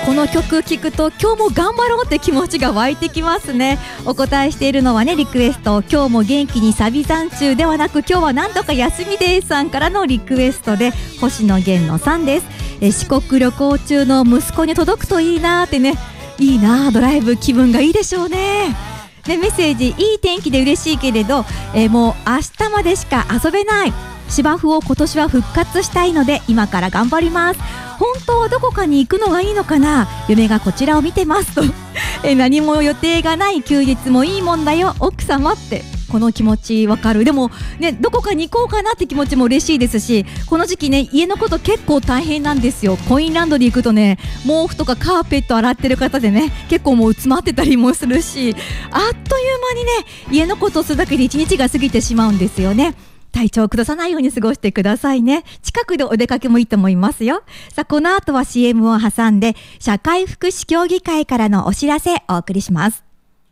この曲聴くと今日も頑張ろうって気持ちが湧いてきますね。お答えしているのはね、リクエスト今日も元気にサビ残中ではなく、今日はなんとか休みですさんからのリクエストで星野源のさんです。四国旅行中の息子に届くといいなってね、いいな、ドライブ気分がいいでしょうね。メッセージ、いい天気で嬉しいけれど、もう明日までしか遊べない、芝生を今年は復活したいので今から頑張ります。本当はどこかに行くのがいいのかな、嫁がこちらを見てますと何も予定がない休日もいいもんだよ奥様って、この気持ちわかる。でもね、どこかに行こうかなって気持ちも嬉しいですし、この時期ね、家のこと結構大変なんですよ。コインランドリー行くとね、毛布とかカーペット洗ってる方でね、結構もう詰まってたりもするし、あっという間にね、家のことをするだけで一日が過ぎてしまうんですよね。体調を崩さないように過ごしてくださいね。近くでお出かけもいいと思いますよ。さあ、この後は CM を挟んで社会福祉協議会からのお知らせお送りします。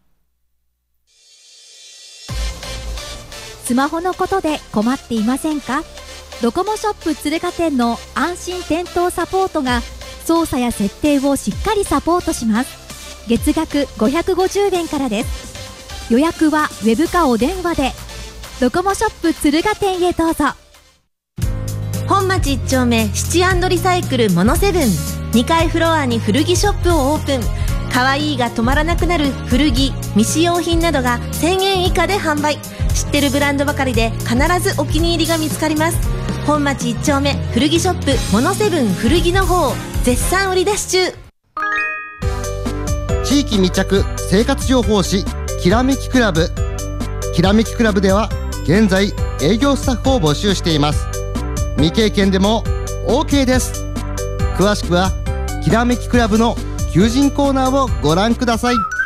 スマホのことで困っていませんか？ドコモショップ敦賀店の安心店頭サポートが操作や設定をしっかりサポートします。月額550円からです。予約はウェブかお電話で。ドコモショップ敦賀店へどうぞ。 本町1丁目シチ&リサイクルモノセブン、2階フロアに古着ショップをオープン。可愛いが止まらなくなる古着、未使用品などが1000円以下で販売。知ってるブランドばかりで必ずお気に入りが見つかります。本町1丁目古着ショップモノセブン古着の方、絶賛売り出し中。 地域密着生活情報誌きらめきクラブ。きらめきクラブでは現在営業スタッフを募集しています。未経験でも OK です。詳しくはきらめきクラブの求人コーナーをご覧ください。